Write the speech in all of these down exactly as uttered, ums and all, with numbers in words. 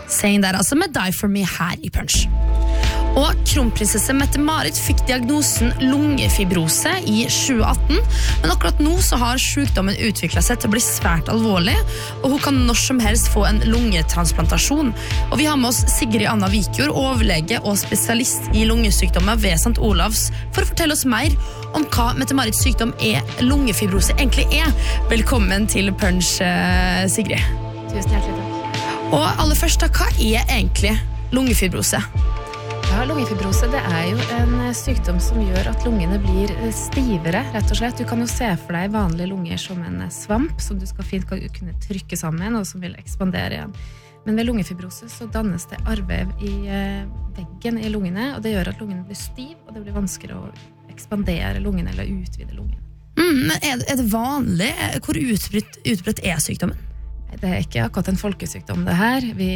Saying der altså med Die For Me her i Punch. Og kronprinsesse Mette-Marit fikk diagnosen lungefibrose i tjue atten, men akkurat nå så har sykdommen utviklet seg til å bli svært alvorlig, og hun kan når som helst få en lungetransplantasjon. Og vi har med oss Sigrid Anna Vikjord, overlege og spesialist i lungesykdommer ved Sankt Olavs, for å fortelle oss mer om hva Mette-Marits sykdom er, lungefibrose egentlig er. Velkommen til Punch, Sigrid. Tusen hjertelig takk. Og aller først, da, hva er egentlig lungefibrose? Ja, lungefibrose det er jo en sykdom som gjør at lungene blir stivere, rett og slett. Du kan jo se for deg vanlige lunger som en svamp, som du skal fint kunne trykke sammen, og som vil ekspandere igjen. Men ved lungefibrose så dannes det arrvev i veggen i lungene, og det gjør at lungene blir stiv, og det blir vanskeligere å ekspandere lungene eller utvide lungene. Mm, men er, er det vanlig? Hvor utbredt, utbredt er sykdommen? Det er ikke akkurat en folkesykdom det her. Vi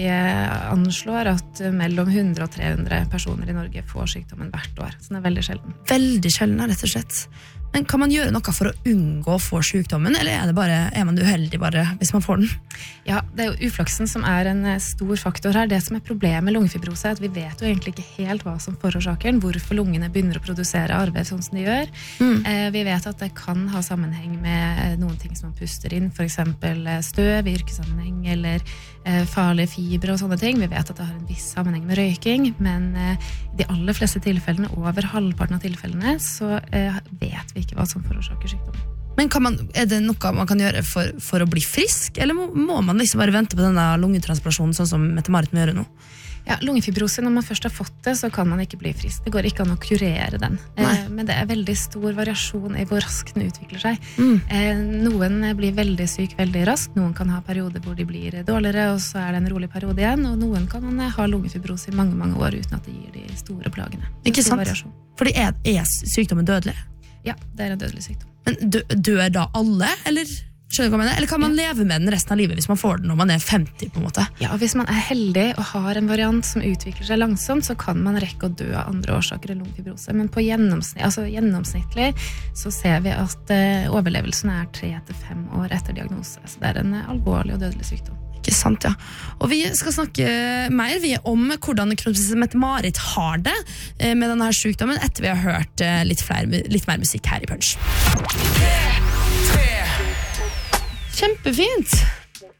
anslår at mellom hundre og tre hundre personer i Norge får sykdommen hvert år. Så den er veldig sjelden. Veldig sjelden, rett og slett. Men kan man gjøre noe for å unngå å få sykdommen, eller er, det bare, er man uheldig bare hvis man får den? Ja, det er jo uflaksen som er en stor faktor her. Det som er problemet med lungefibrose er at vi vet jo egentlig ikke helt hva som forårsaker den, hvorfor lungene begynner å produsere arrvev sånn som de gjør. Mm. Eh, vi vet at det kan ha sammenheng med noen ting som man puster inn, for eksempel støv i yrkessammenheng, eller eh, farlige fibre og sånne ting. Vi vet at det har en viss sammenheng med røyking, men eh, i de aller fleste tilfellene, over halvparten av tilfellene, så eh, vet vi ikke hva som forårsaker sykdommen. Men kan man, er det noe man kan gjøre for, for å bli frisk, eller må, må man liksom bare vente på denne lungetransplantasjonen sånn som Mette-Marit må gjøre nå? Ja, lungefibrose, når man først har fått det, så kan man ikke bli frisk. Det går ikke an å kurere den. Eh, men det er veldig stor variasjon i hvor raskt den utvikler seg. Mm. Eh, noen blir veldig syk veldig raskt, noen kan ha perioder hvor de blir dårligere, og så er det en rolig periode igjen, og noen kan ha lungefibrose i mange, mange år uten at det gir de store plagene. Ikke sant? Variasjon. Fordi er, er sykdommen dødelig? Ja, det er en dødelig sykdom. Men dø, dør da alle, eller? Skjønner du hva jeg mener? Eller kan man leve med den resten av livet hvis man får den når man er femti på en måte? Ja, og hvis man er heldig og har en variant som utvikler seg langsomt, så kan man rekke å dø av andre årsaker enn lungefibrose. Men på gjennomsnitt, altså gjennomsnittlig så ser vi at uh, overlevelsen er tre til fem år etter diagnose. Så det er en uh, alvorlig og dødelig sykdom. Ikke sant, ja. Og vi skal snakke mer vi, om hvordan kronprinsesse Mette-Marit har det eh, med denne sykdommen etter vi har hørt eh, litt, flere, litt mer musikk her i Punch. Kjempefint!